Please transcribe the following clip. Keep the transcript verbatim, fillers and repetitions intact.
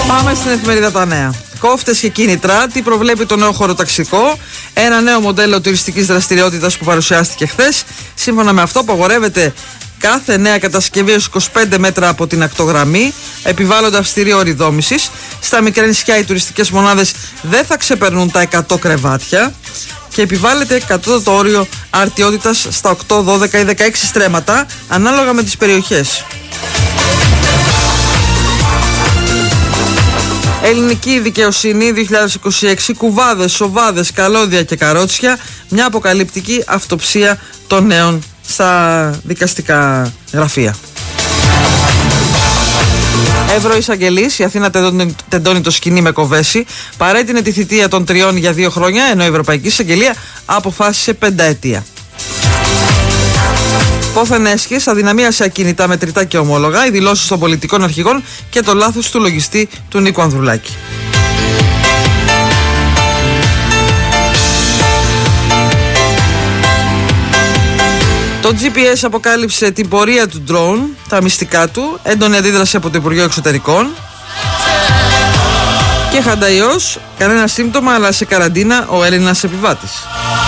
Πάμε στην εφημερίδα Τα Νέα. Κόφτες και κίνητρα, τι προβλέπει το νέο χωροταξικό. Ένα νέο μοντέλο τουριστικής δραστηριότητας που παρουσιάστηκε χθες. Σύμφωνα με αυτό, απαγορεύεται κάθε νέα κατασκευή ως είκοσι πέντε μέτρα από την ακτογραμμή. Επιβάλλονται αυστηροί όροι δόμησης. Στα μικρά νησιά οι τουριστικές μονάδες δεν θα ξεπερνούν τα εκατό κρεβάτια. Και επιβάλλεται κατώτατο όριο αρτιότητας στα οκτώ, δώδεκα ή δεκαέξι στρέμματα, ανάλογα με τις περιοχές. Ελληνική δικαιοσύνη δύο χιλιάδες είκοσι έξι, κουβάδες, σοβάδες, καλώδια και καρότσια, μια αποκαλυπτική αυτοψία των νέων στα δικαστικά γραφεία. Ευρωεισαγγελής, η Αθήνα τεντώνει το σκηνή με κοβέση, παρέτεινε τη θητεία των τριών για δύο χρόνια, ενώ η Ευρωπαϊκή Εισαγγελία αποφάσισε πενταετία. Πόθεν έσχες, αδυναμία σε ακίνητα, μετρητά και ομόλογα, οι δηλώσεις των πολιτικών αρχηγών και το λάθος του λογιστή του Νίκου Ανδρουλάκη. Το τζι πι ες αποκάλυψε την πορεία του drone, τα μυστικά του, έντονη αντίδραση από το Υπουργείο Εξωτερικών. Και χανταϊός, κανένα σύμπτωμα, αλλά σε καραντίνα ο Έλληνας επιβάτης.